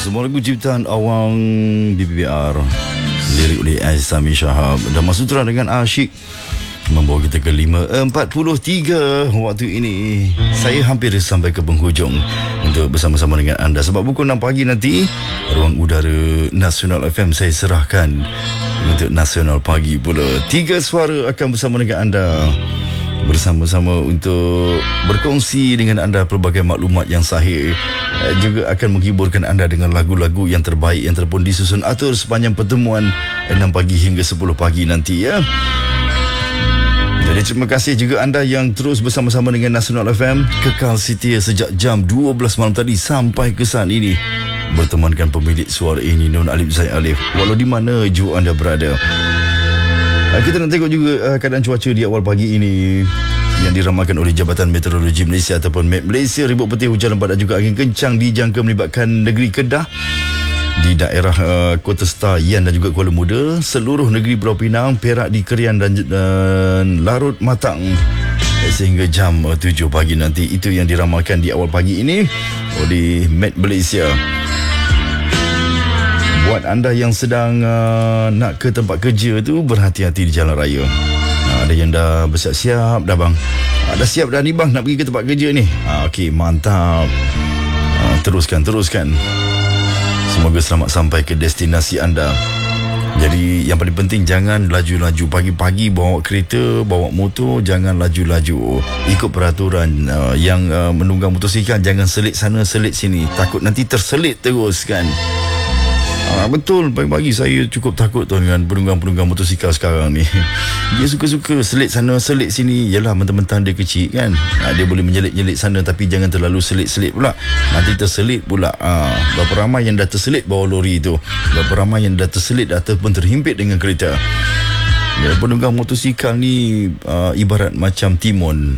Sebuah lagu ciptaan Awang BBR, lirik oleh Aizami Shahab dan Masutra dengan Asyik, membawa kita ke 5.43 waktu ini. Saya hampir sampai ke penghujung untuk bersama-sama dengan anda, sebab pukul 6 pagi nanti ruang udara Nasional FM saya serahkan untuk Nasional Pagi pula. 3 suara akan bersama dengan anda, bersama-sama untuk berkongsi dengan anda pelbagai maklumat yang sahih, juga akan menghiburkan anda dengan lagu-lagu yang terbaik yang telah pun disusun atur sepanjang pertemuan 6 pagi hingga 10 pagi nanti ya. Jadi terima kasih juga anda yang terus bersama-sama dengan Nasional FM, kekal setia sejak jam 12 malam tadi sampai ke saat ini, bertemankan pemilik suara ini Nun Alif Zaid Alif, walau di mana jua anda berada. Kita nak tengok juga keadaan cuaca di awal pagi ini yang diramalkan oleh Jabatan Meteorologi Malaysia ataupun MET Malaysia. Ribut peti, hujan lebat dan juga angin kencang dijangka melibatkan negeri Kedah, di daerah Kota Star, Yan dan juga Kuala Muda, seluruh negeri Pulau Pinang, Perak, di Kerian dan Larut Matang sehingga jam 7 pagi nanti. Itu yang diramalkan di awal pagi ini oleh MET Malaysia. Buat anda yang sedang nak ke tempat kerja tu, berhati-hati di jalan raya. Ada yang dah bersiap-siap dah bang. Dah siap dah ni bang, nak pergi ke tempat kerja ni. Okey, mantap. Teruskan. Semoga selamat sampai ke destinasi anda. Jadi yang paling penting, jangan laju-laju pagi-pagi bawa kereta, bawa motor, jangan laju-laju. Ikut peraturan. Yang menunggang motosikal jangan selit sana selit sini, takut nanti terselit terus kan. Betul, pagi-pagi saya cukup takut tu dengan penunggang-penunggang motosikal sekarang ni. Dia suka-suka selit sana selit sini. Yalah, mentang-mentang dia kecil kan, dia boleh menyelit-nyelit sana, tapi jangan terlalu selit-selit pula, nanti terselit pula. Berapa ramai yang dah terselit bawah lori tu, berapa ramai yang dah terselit ataupun terhimpit dengan kereta. Ya, penunggang motosikal ni ibarat macam timun.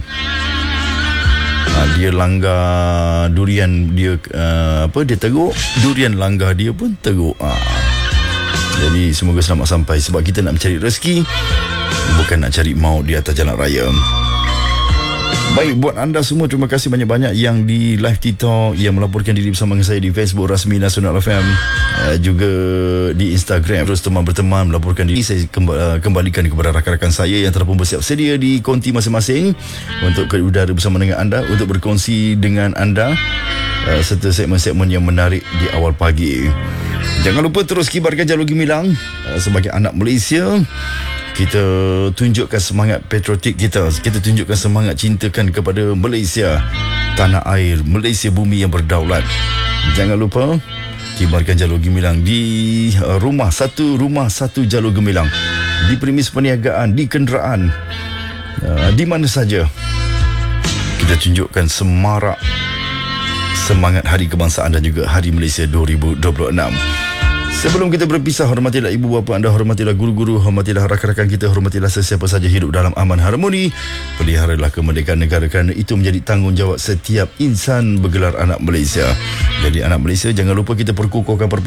Dia langgar durian, dia dia teruk, durian langgar dia pun teruk. Jadi semoga selamat sampai, sebab kita nak mencari rezeki, bukan nak cari maut di atas jalan raya. Baik, buat anda semua, terima kasih banyak-banyak yang di live TikTok, yang melaporkan diri bersama dengan saya di Facebook rasmi Nasional FM, juga di Instagram. Terus teman berteman melaporkan diri. Saya kembalikan kepada rakan-rakan saya yang telah pun bersiap sedia di konti masing-masing untuk ke udara bersama dengan anda, untuk berkongsi dengan anda serta segmen-segmen yang menarik di awal pagi. Jangan lupa terus kibarkan jalur gemilang. Sebagai anak Malaysia, kita tunjukkan semangat patriotik kita. Kita tunjukkan semangat cintakan kepada Malaysia, tanah air Malaysia, bumi yang berdaulat. Jangan lupa kibarkan jalur gemilang di rumah satu jalur gemilang, di premis perniagaan, di kenderaan, di mana saja. Kita tunjukkan semarak semangat Hari Kebangsaan dan juga Hari Malaysia 2026. Sebelum kita berpisah, hormatilah ibu bapa anda, hormatilah guru-guru, hormatilah rakan-rakan kita, hormatilah sesiapa saja hidup dalam aman harmoni. Peliharalah kemerdekaan negara, kerana itu menjadi tanggungjawab setiap insan bergelar anak Malaysia. Jadi anak Malaysia, jangan lupa kita perkukuhkan